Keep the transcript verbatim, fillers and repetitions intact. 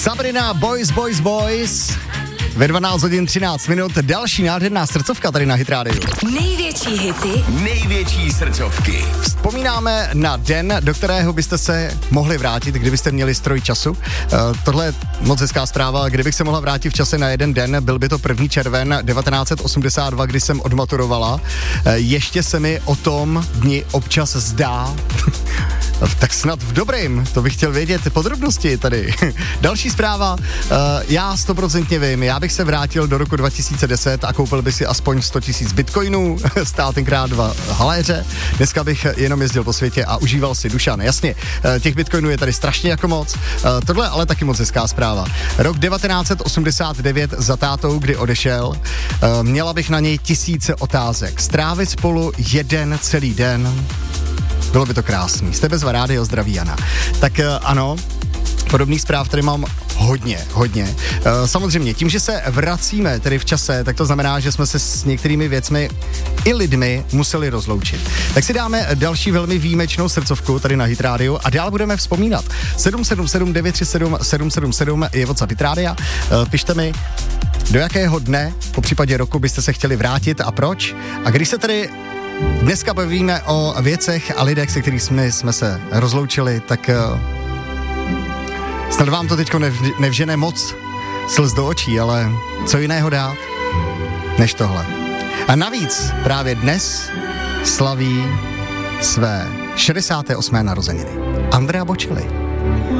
Sabrina, Boys, Boys, Boys. Ve dvanáct hodin třináct minut další nádherná srdcovka tady na Hit Radio. Největší hity, největší srdcovky. Vzpomínáme na den, do kterého byste se mohli vrátit, kdybyste měli stroj času. Uh, tohle je moc hezká zpráva. Kdybych se mohla vrátit v čase na jeden den, byl by to první červen devatenáct set osmdesát dva, kdy jsem odmaturovala. Uh, ještě se mi o tom dni občas zdá. Tak snad v dobrým, to bych chtěl vědět podrobnosti tady. Další zpráva, uh, já stoprocentně vím, já bych se vrátil do roku dva tisíce deset a koupil by si aspoň sto tisíc bitcoinů, stál tenkrát dva haléře, dneska bych jenom jezdil po světě a užíval si Dušan. Jasně, uh, těch bitcoinů je tady strašně jako moc, uh, tohle je ale taky moc hezká zpráva. Rok devatenáct set osmdesát devět za tátou, kdy odešel, uh, měla bych na něj tisíce otázek, strávit spolu jeden celý den. Bylo by to krásný. Jste bez rádio, zdraví Jana. Tak uh, ano, podobných zpráv tady mám hodně, hodně. Uh, samozřejmě, tím, že se vracíme tedy v čase, tak to znamená, že jsme se s některými věcmi i lidmi museli rozloučit. Tak si dáme další velmi výjimečnou srdcovku tady na Hit Radio a dál budeme vzpomínat. sedm sedm sedm devět tři sedm sedm sedm sedm je WhatsApp Hit Radia. Uh, pište mi, do jakého dne, po případě roku, byste se chtěli vrátit a proč. A když se tedy dneska bavíme o věcech a lidech, se kterými jsme, jsme se rozloučili, tak uh, snad vám to teďko nev, nevžene moc slz do očí, ale co jiného dát než tohle. A navíc právě dnes slaví své šedesáté osmé narozeniny Andrea Bocelli.